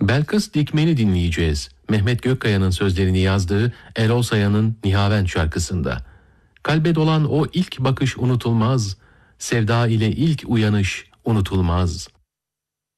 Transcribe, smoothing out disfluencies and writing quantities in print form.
Belkıs Dikmen'i dinleyeceğiz. Mehmet Gökkaya'nın sözlerini yazdığı Erol Saya'nın Nihavend şarkısında. Kalbe dolan o ilk bakış unutulmaz, sevda ile ilk uyanış unutulmaz.